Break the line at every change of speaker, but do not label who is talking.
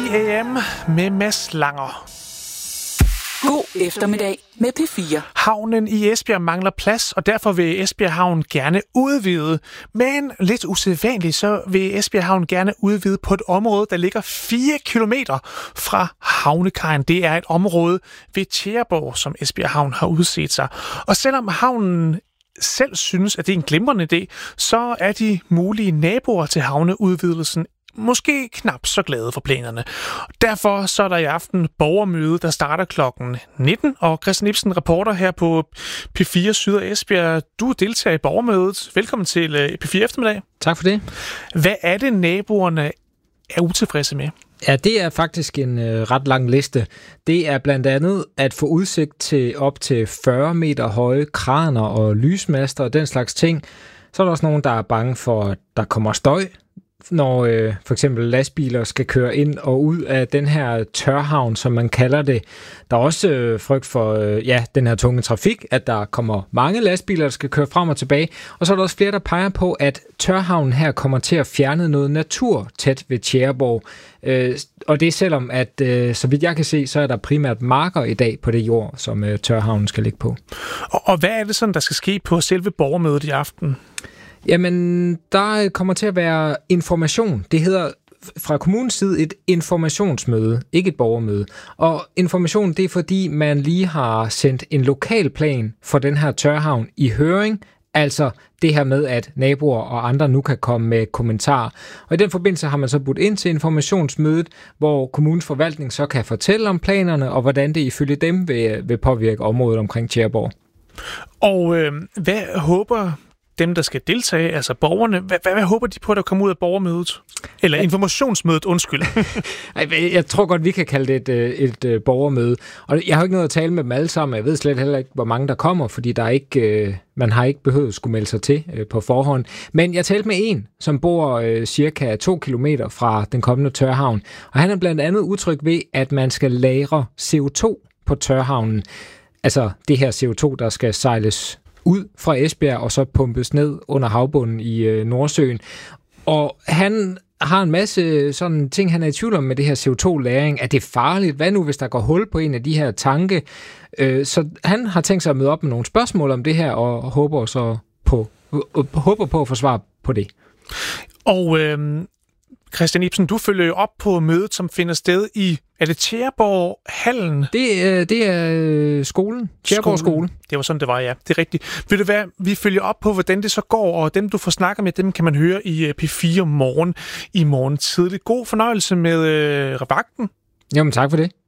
AM med Mads Langer.
God eftermiddag med P4.
Havnen i Esbjerg mangler plads, og derfor vil Esbjerg Havn gerne udvide. Men lidt usædvanligt, så vil Esbjerg Havn gerne udvide på et område, der ligger 4 kilometer fra havnekajen. Det er et område ved Tjæreborg, som Esbjerg Havn har udset sig. Og selvom havnen selv synes, at det er en glimrende idé, så er de mulige naboer til havneudvidelsen måske knap så glade for planerne. Derfor så er der i aften borgermøde, der starter klokken 19, og Christian Ibsen, reporter her på P4 Syd og Esbjerg. Du deltager i borgermødet. Velkommen til P4 Eftermiddag.
Tak for det.
Hvad er det, naboerne er utilfredse med?
Ja, det er faktisk en ret lang liste. Det er blandt andet at få udsigt til op til 40 meter høje kraner og lysmaster og den slags ting. Så er der også nogen, der er bange for, at der kommer støj, når for eksempel lastbiler skal køre ind og ud af den her tørhavn, som man kalder det. Der er også frygt for den her tunge trafik, at der kommer mange lastbiler, der skal køre frem og tilbage. Og så er der også flere, der peger på, at tørhavnen her kommer til at fjerne noget natur tæt ved Tjæreborg. Og det er selvom, at så vidt jeg kan se, så er der primært marker i dag på det jord, som tørhavnen skal ligge på.
Og hvad er det sådan, der skal ske på selve borgermødet i aften?
Jamen, der kommer til at være information. Det hedder fra kommunens side et informationsmøde, ikke et borgermøde. Og information, det er fordi, man lige har sendt en lokalplan for den her tørhavn i høring. Altså det her med, at naboer og andre nu kan komme med kommentarer. Og i den forbindelse har man så budt ind til informationsmødet, hvor kommunens forvaltning så kan fortælle om planerne, og hvordan det ifølge dem vil påvirke området omkring Tjæreborg.
Og hvad håber dem, der skal deltage, altså borgerne, hvad håber de på, der kommer ud af borgermødet? Eller informationsmødet, undskyld.
Jeg tror godt, vi kan kalde det et borgermøde. Og jeg har ikke noget at tale med dem alle sammen. Jeg ved slet heller ikke, hvor mange der kommer, fordi der er ikke, man har ikke behøvet at skulle melde sig til på forhånd. Men jeg talte med en, som bor cirka 2 kilometer fra den kommende tørhavn. Og han er blandt andet udtrykt ved, at man skal lagre CO2 på tørhavnen. Altså det her CO2, der skal sejles ud fra Esbjerg og så pumpes ned under havbunden i Nordsøen. Og han har en masse sådan ting, han er i tvivl om med det her CO2-lagring. Er det farligt? Hvad nu, hvis der går hul på en af de her tanke? Så han har tænkt sig at møde op med nogle spørgsmål om det her, og håber på at få svar på det. Og
Christian Ibsen, du følger jo op på mødet, som finder sted i, er det Tjæreborg-hallen?
Det er skolen. Tjæreborg skole.
Det var sådan, det var, ja. Det er rigtigt. Vil det være, vi følger op på, hvordan det så går, og dem, du får snakket med, dem kan man høre i P4 morgen i morgen tidligt. God fornøjelse med vagten.
Jamen, tak for det.